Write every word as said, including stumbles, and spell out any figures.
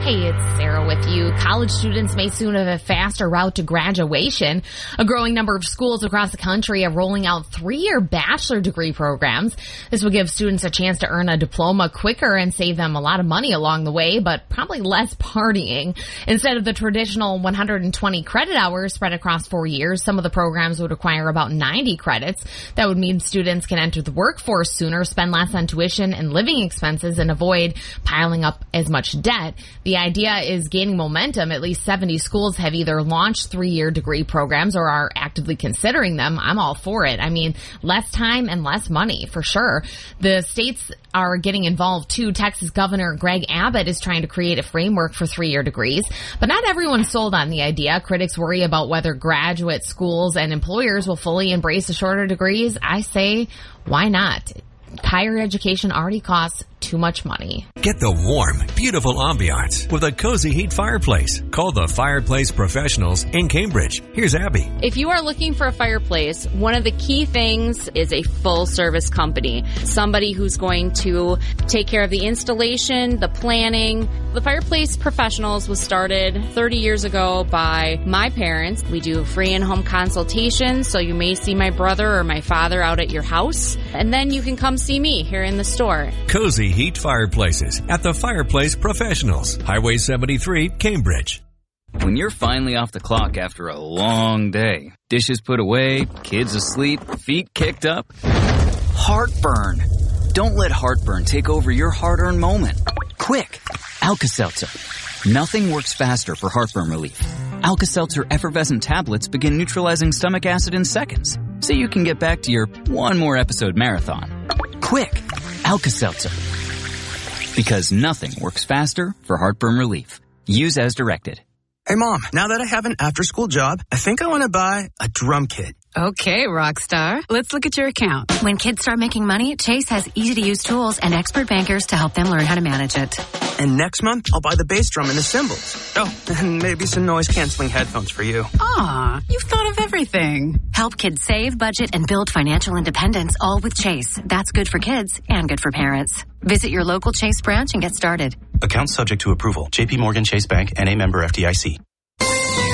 Hey, it's Sarah with you. College students may soon have a faster route to graduation. A growing number of schools across the country are rolling out three-year bachelor degree programs. This will give students a chance to earn a diploma quicker and save them a lot of money along the way, but probably less partying. Instead of the traditional one hundred twenty credit hours spread across four years, some of the programs would require about ninety credits. That would mean students can enter the workforce sooner, spend less on tuition and living expenses, and avoid piling up as much debt. The idea is gaining momentum. At least seventy schools have either launched three-year degree programs or are actively considering them. I'm all for it. I mean, less time and less money, for sure. The states are getting involved, too. Texas Governor Greg Abbott is trying to create a framework for three-year degrees, but not everyone's sold on the idea. Critics worry about whether graduate schools and employers will fully embrace the shorter degrees. I say, why not? Higher education already costs too much money. Get the warm, beautiful ambiance with a cozy heat fireplace. Call the Fireplace Professionals in Cambridge. Here's Abby. If you are looking for a fireplace, one of the key things is a full service company. Somebody who's going to take care of the installation, the planning. The Fireplace Professionals was started thirty years ago by my parents. We do free in-home consultations, so you may see my brother or my father out at your house. And then you can come see me here in the store. Cozy heat fireplaces at the Fireplace Professionals, Highway seventy-three, Cambridge. When you're finally off the clock after a long day, dishes put away, kids asleep, feet kicked up, heartburn. Don't let heartburn take over your hard-earned moment. Quick, Alka-Seltzer. Nothing works faster for heartburn relief. Alka-Seltzer effervescent tablets begin neutralizing stomach acid in seconds, so you can get back to your one more episode marathon. Quick, Alka-Seltzer. Because nothing works faster for heartburn relief. Use as directed. Hey, Mom, now that I have an after-school job, I think I want to buy a drum kit. Okay, Rockstar. Let's look at your account. When kids start making money, Chase has easy-to-use tools and expert bankers to help them learn how to manage it. And next month, I'll buy the bass drum and the cymbals. Oh, and maybe some noise-canceling headphones for you. Aw, you've thought of everything. Help kids save, budget, and build financial independence, all with Chase. That's good for kids and good for parents. Visit your local Chase branch and get started. Account subject to approval. J P Morgan Chase Bank, N A member F D I C.